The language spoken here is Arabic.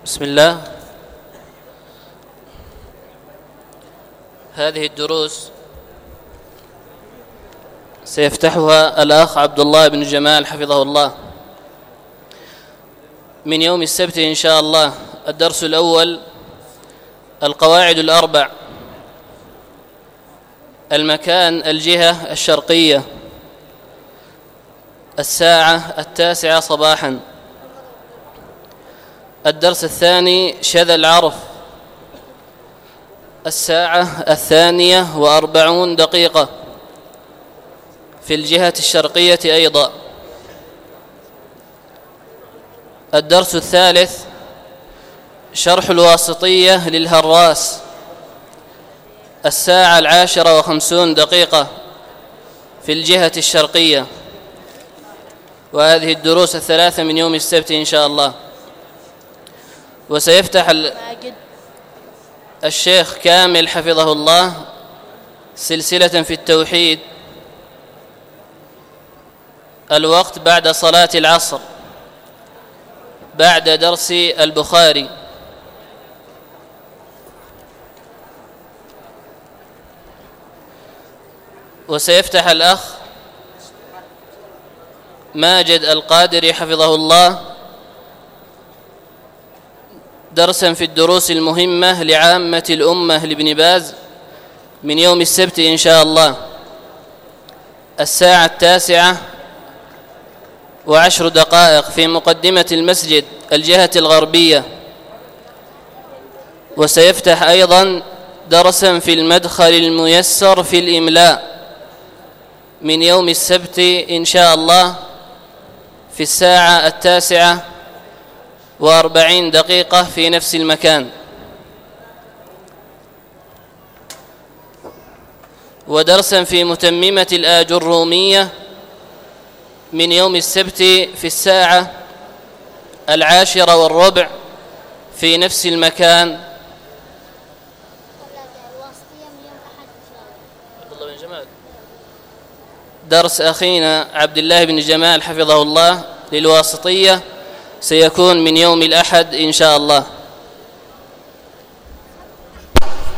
بسم الله. هذه الدروس سيفتحها الأخ عبد الله بن جمال حفظه الله من يوم السبت إن شاء الله. الدرس الأول: القواعد الأربع. المكان: الجهة الشرقية. الساعة 9 صباحا. الدرس الثاني: شذا العرف. الساعة 2:40 في الجهة الشرقية أيضا. الدرس الثالث: شرح الواسطية للهراس. الساعة 10:50 في الجهة الشرقية. وهذه الدروس الثلاثة من يوم السبت إن شاء الله. وسيفتح الشيخ كامل حفظه الله سلسلة في التوحيد. الوقت بعد صلاة العصر بعد درس البخاري. وسيفتح الأخ ماجد القادري حفظه الله درسا في الدروس المهمة لعامة الأمة لابن باز من يوم السبت إن شاء الله. الساعة 9:10 في مقدمة المسجد الجهة الغربية. وسيفتح أيضا درسا في المدخل الميسر في الإملاء من يوم السبت إن شاء الله في الساعة 9:40 في نفس المكان. ودرسا في متممة الآجرومية من يوم السبت في الساعة 10:15 في نفس المكان. درس أخينا عبد الله بن جمال حفظه الله للواسطية سيكون من يوم الأحد إن شاء الله.